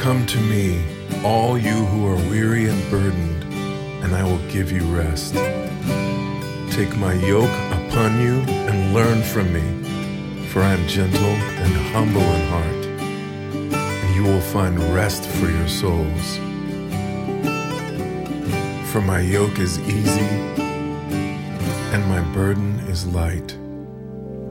Come to me, all you who are weary and burdened, and I will give you rest. Take my yoke upon you and learn from me, for I am gentle and humble in heart, and you will find rest for your souls. For my yoke is easy and my burden is light.